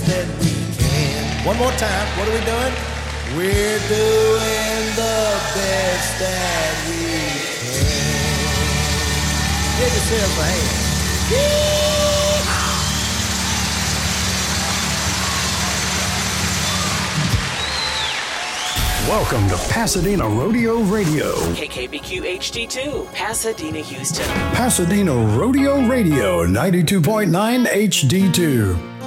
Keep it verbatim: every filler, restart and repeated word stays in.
that we can. One more time. What are we doing? We're doing the best that we can. Give yourself a hand. Welcome to Pasadena Rodeo Radio. K K B Q H D two, Pasadena, Houston. Pasadena Rodeo Radio, ninety-two point nine H D two.